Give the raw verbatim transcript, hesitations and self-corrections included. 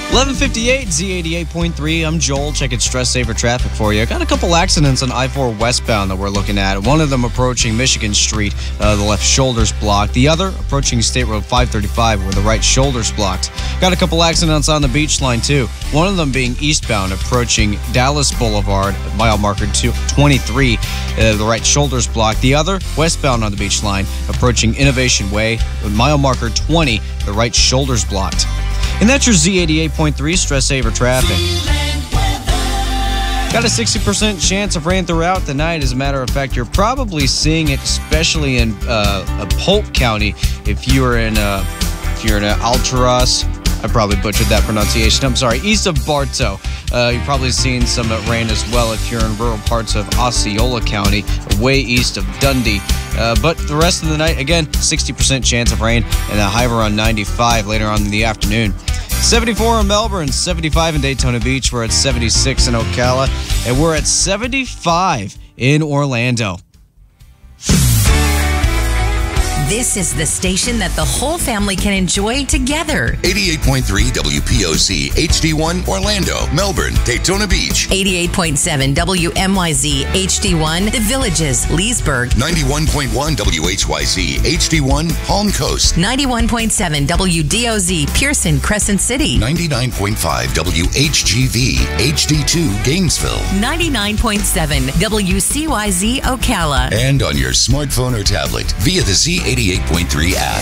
eleven fifty-eight, Z eighty-eight point three. I'm Joel. Checking Stress Saver traffic for you. Got a couple accidents on I four westbound that we're looking at. One of them approaching Michigan Street, uh, the left shoulder's blocked. The other approaching State Road five thirty-five, where the right shoulder's blocked. Got a couple accidents on the beach line, too. One of them being eastbound, approaching Dallas Boulevard, mile marker twenty-three, uh, the right shoulder's blocked. The other, westbound on the beach line, approaching Innovation Way, mile marker twenty, the right shoulder's blocked. And that's your Z eighty-eight point three Stress Saver traffic. Got a sixty percent chance of rain throughout the night. As a matter of fact, you're probably seeing it, especially in uh, Polk County. If you're in uh, if you're in uh, Alturas, I probably butchered that pronunciation. I'm sorry. East of Bartow, uh, you're probably seeing some uh, rain as well if you're in rural parts of Osceola County, way east of Dundee. Uh, but the rest of the night, again, sixty percent chance of rain and a high around ninety-five later on in the afternoon. seventy-four in Melbourne, seventy-five in Daytona Beach. We're at seventy-six in Ocala, and we're at seventy-five in Orlando. This is the station that the whole family can enjoy together. eighty-eight point three W P O C H D one Orlando, Melbourne, Daytona Beach. eighty-eight point seven W M Y Z H D one The Villages, Leesburg. ninety-one point one W H Y Z H D one Palm Coast. ninety-one point seven W D O Z Pearson, Crescent City. ninety-nine point five W H G V H D two Gainesville. ninety-nine point seven W C Y Z Ocala. And on your smartphone or tablet via the Z eighty-eight point three app.